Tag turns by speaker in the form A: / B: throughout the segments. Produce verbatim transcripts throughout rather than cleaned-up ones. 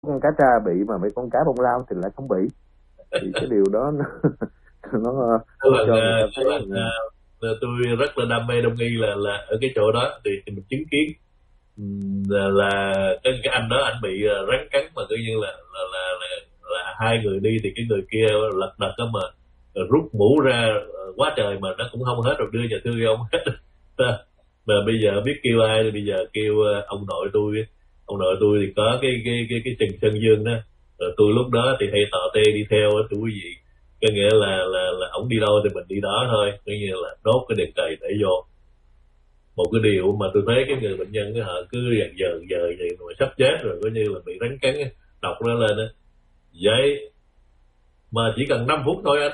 A: con cá tra bị mà mấy con cá bông lau thì lại không bị, thì cái điều đó nó nó,
B: Tức
A: nó
B: là,
A: cho người ta
B: tức
A: thấy
B: là,
A: là
B: là tôi rất là đam mê đông y, là là ở cái chỗ đó thì, thì mình chứng kiến là, là cái, cái anh đó anh bị rắn cắn mà coi như là là, là là là hai người đi thì cái người kia lật đật đó mà rút mũ ra quá trời mà nó cũng không hết, rồi đưa nhà thương không hết. Mà bây giờ biết kêu ai thì bây giờ kêu ông nội tôi. Ông nội tôi thì có cái cái cái cái sừng Sơn Dương đó, rồi tôi lúc đó thì hay tọ tê đi theo á thưa quý vị. Có nghĩa là là là ông đi đâu thì mình đi đó thôi, coi như là đốt cái đèn cầy để vô. Một cái điều mà tôi thấy cái người bệnh nhân họ cứ dần dần giờ vậy mà sắp chết rồi, coi như là bị rắn cắn á, đọc nó lên á, vậy mà chỉ cần năm phút thôi anh,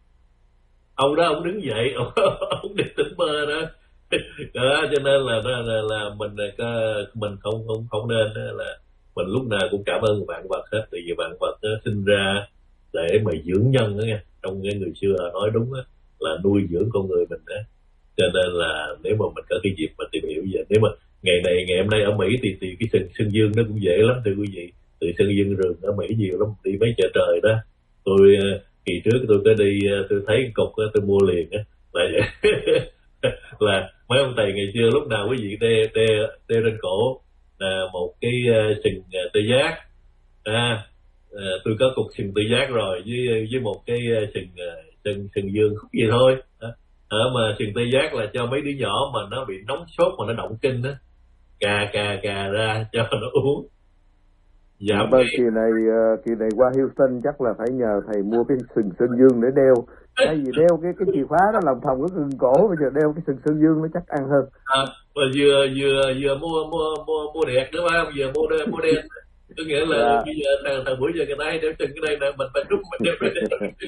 B: ông đó ông đứng dậy, ông, ông đi tỉnh bơ đó. Đó cho nên là là, là, là mình mình không không không nên là mình lúc nào cũng cảm ơn vạn vật hết, tại vì vạn vật đó, sinh ra để mà dưỡng nhân đó nha. Trong cái người xưa nói đúng á, là nuôi dưỡng con người mình đó. Cho nên là nếu mà mình có cái dịp mà tìm hiểu về, nếu mà ngày này ngày hôm nay ở Mỹ thì thì cái sừng Sơn Dương nó cũng dễ lắm thưa quý vị. Từ Sơn Dương rừng ở Mỹ nhiều lắm, đi mấy chợ trời đó. Tôi kỳ trước tôi có đi, tôi thấy cục đó, tôi mua liền á, là vậy. Là mấy ông thầy ngày xưa lúc nào quý vị đeo đeo đeo trên cổ là một cái sừng tê giác. À, tôi có cục sừng tê giác rồi, với với một cái sừng sừng sừng Dương khúc gì thôi. Ở mà sừng tê giác là cho mấy đứa nhỏ mà nó bị nóng sốt mà nó động kinh á, cà cà cà ra cho nó uống giảm
A: vâng,
B: ngay.
A: kỳ này kỳ này qua Houston chắc là phải nhờ thầy mua cái sừng Sơn Dương để đeo, thay vì đeo cái cái chìa khóa đó lòng thòng cái sừng cổ, bây giờ đeo cái sừng Sơn Dương nó chắc ăn hơn.
B: À, và vừa vừa vừa mua mua mua mua đẹp nữa phải không, vừa mua đen mua đen. Có nghĩa là
A: Dạ.
B: bây giờ thằng thằng bữa giờ người ta hay đeo sừng cái đây nè, mình phải rút mình đeo đeo.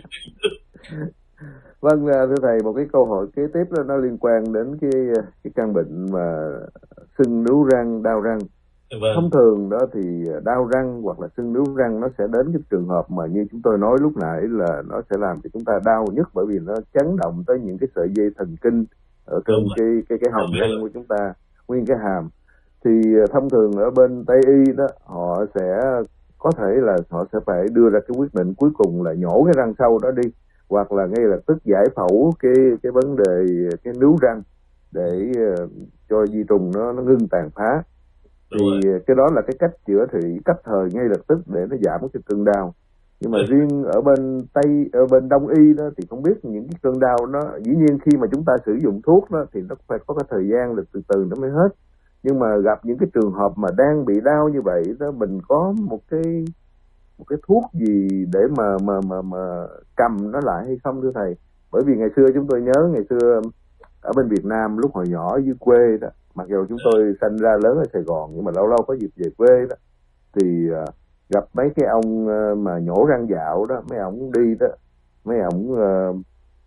A: Vâng, thưa thầy, một cái câu hỏi kế tiếp đó, nó liên quan đến cái cái căn bệnh mà sưng níu răng, đau răng.
B: Vâng.
A: Thông thường đó thì đau răng hoặc là sưng níu răng nó sẽ đến cái trường hợp mà như chúng tôi nói lúc nãy là nó sẽ làm cho chúng ta đau nhất, bởi vì nó chấn động tới những cái sợi dây thần kinh ở trong cái cái cái hàm răng của chúng ta, nguyên cái hàm. Thì thông thường ở bên Tây y đó họ sẽ có thể là họ sẽ phải đưa ra cái quyết định cuối cùng là nhổ cái răng sâu đó đi, hoặc là ngay lập tức giải phẫu cái cái vấn đề cái níu răng để uh, cho vi trùng nó nó ngưng tàn phá. Thì cái đó là cái cách chữa trị cấp thời ngay lập tức để nó giảm cái cơn đau. Nhưng mà riêng ở bên Tây, ở bên Đông y đó thì không biết những cái cơn đau nó, dĩ nhiên khi mà chúng ta sử dụng thuốc đó thì nó phải có cái thời gian được từ từ nó mới hết. Nhưng mà gặp những cái trường hợp mà đang bị đau như vậy đó, mình có một cái một cái thuốc gì để mà mà mà mà cầm nó lại hay không thưa thầy? Bởi vì ngày xưa chúng tôi nhớ ngày xưa ở bên Việt Nam lúc hồi nhỏ ở dưới quê đó, mặc dù chúng tôi sinh ra lớn ở Sài Gòn nhưng mà lâu lâu có dịp về quê đó thì uh, gặp mấy cái ông uh, mà nhổ răng dạo đó, mấy ông đi đó, mấy ông uh,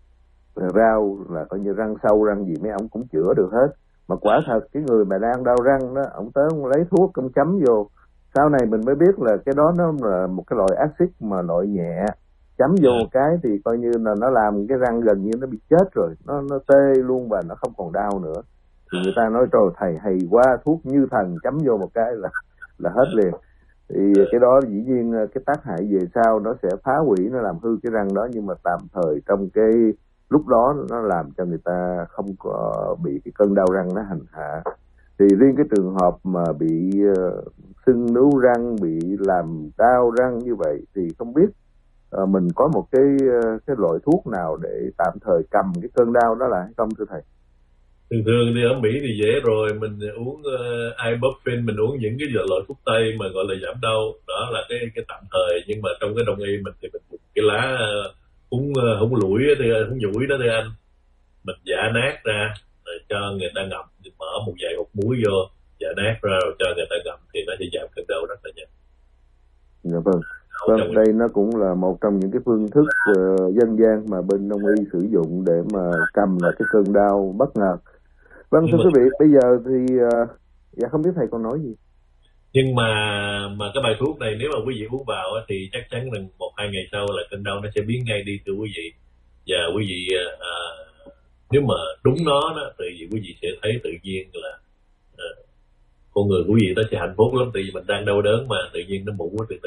A: rau là coi như răng sâu răng gì mấy ông cũng chữa được hết. Mà quả thật cái người mà đang đau răng đó, ông tới ông lấy thuốc ông chấm vô, sau này mình mới biết là cái đó nó là một cái loại axit mà loại nhẹ, chấm vô một cái thì coi như là nó làm cái răng gần như nó bị chết rồi, nó nó tê luôn và nó không còn đau nữa. Thì người ta nói trời thầy hay quá, thuốc như thần, chấm vô một cái là là hết liền. Thì cái đó dĩ nhiên cái tác hại về sau nó sẽ phá hủy, nó làm hư cái răng đó, nhưng mà tạm thời trong cái lúc đó nó làm cho người ta không có bị cái cơn đau răng nó hành hạ. Thì riêng cái trường hợp mà bị uh, sưng níu răng, bị làm đau răng như vậy thì không biết uh, mình có một cái uh, cái loại thuốc nào để tạm thời cầm cái cơn đau đó lại hay không thưa thầy?
B: Thường thường thì ở Mỹ thì dễ rồi, mình uống uh, ibuprofen, mình uống những cái loại thuốc tây mà gọi là giảm đau, đó là cái cái tạm thời. Nhưng mà trong cái đông y mình thì mình dùng cái lá uh, húng uh, húng lủi thì húng nhủi đó thưa anh, mình giã nát ra rồi cho người ta ngậm, mở một vài hột muối vô, giã nát ra rồi cho người ta ngậm thì nó sẽ giảm cơn đau rất là nhanh.
A: Dạ vâng. Vâng, đây nó cũng là một trong những cái phương thức uh, dân gian mà bên đông y sử dụng để mà cầm lại cái cơn đau bất ngờ. Vâng, thưa quý vị, bây giờ thì uh, dạ không biết thầy còn nói gì.
B: Nhưng mà mà cái bài thuốc này nếu mà quý vị uống vào thì chắc chắn là một hai ngày sau là cơn đau nó sẽ biến ngay đi thưa quý vị. Và quý vị uh, nếu mà đúng nó đó thì quý vị sẽ thấy tự nhiên là uh, con người quý vị đó sẽ hạnh phúc lắm, tại vì mình đang đau đớn mà tự nhiên nó mũ từ từ